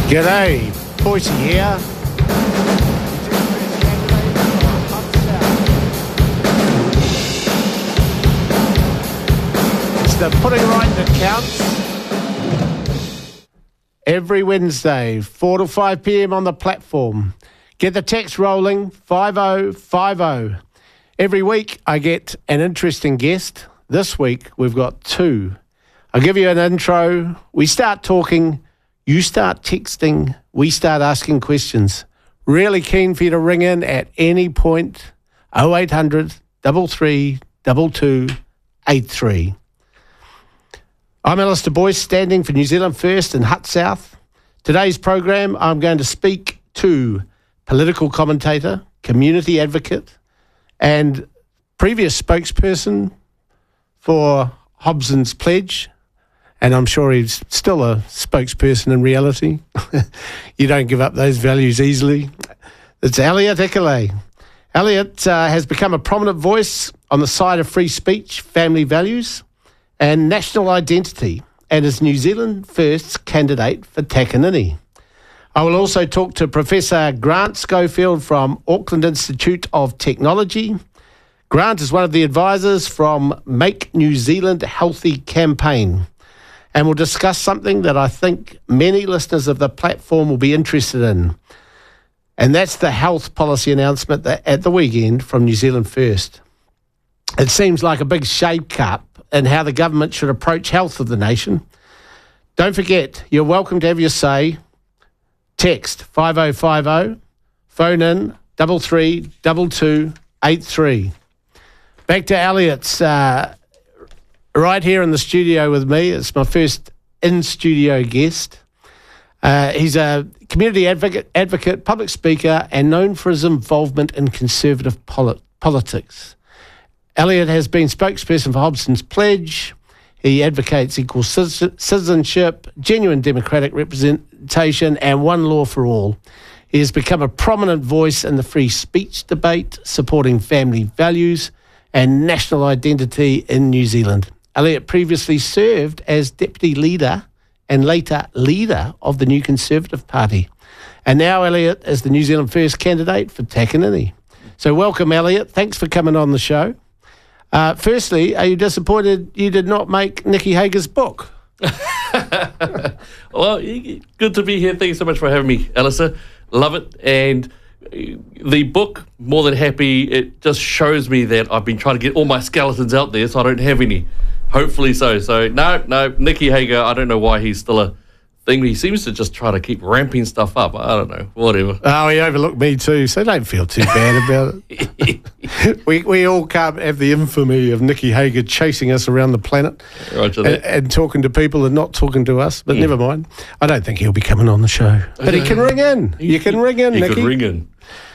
G'day, Boise here. It's the Putting Right That Counts. Every Wednesday, 4 to 5 p.m. on the platform. Get the text rolling, 5050. Every week I get an interesting guest. This week we've got two. I'll give you an intro. We start talking. You start texting, we start asking questions. Really keen for you to ring in at any point, 0800 33 22 83. I'm Alistair Boyce, standing for New Zealand First in Hutt South. Today's program, I'm going to speak to political commentator, community advocate, and previous spokesperson for Hobson's Pledge. And I'm sure he's still a spokesperson in reality. You don't give up those values easily. It's Elliot Ickeley. Elliot has become a prominent voice on the side of free speech, family values, and national identity, and is New Zealand First's candidate for Takanini. I will also talk to Professor Grant Schofield from Auckland Institute of Technology. Grant is one of the advisors from Make New Zealand Healthy campaign. And we'll discuss something that I think many listeners of the platform will be interested in. And that's the health policy announcement at the weekend from New Zealand First. It seems like a big shake-up in how the government should approach health of the nation. Don't forget, you're welcome to have your say. Text 5050, phone in 332283. Back to Elliot's right here in the studio with me. It's my first in-studio guest. He's a community advocate, public speaker, and known for his involvement in conservative politics. Elliot has been spokesperson for Hobson's Pledge. He advocates equal citizenship, genuine democratic representation, and one law for all. He has become a prominent voice in the free speech debate, supporting family values and national identity in New Zealand. Elliot previously served as deputy leader and later leader of the New Conservative Party. And now Elliot is the New Zealand First candidate for Takanini. So welcome, Elliot. Thanks for coming on the show. Firstly, are you disappointed you did not make Nikki Hager's book? Well, good to be here. Thanks so much for having me, Alistair. Love it. And the book, more than happy, it just shows me that I've been trying to get all my skeletons out there, so I don't have any. Hopefully so. So, no, Nicky Hager, I don't know why he's still a thing. He seems to just try to keep ramping stuff up. I don't know, whatever. Oh, he overlooked me too, so don't feel too bad about it. we all can't have the infamy of Nicky Hager chasing us around the planet and talking to people and not talking to us, but never mind. I don't think he'll be coming on the show. But he can ring in. You can ring in, Nicky. He could ring in.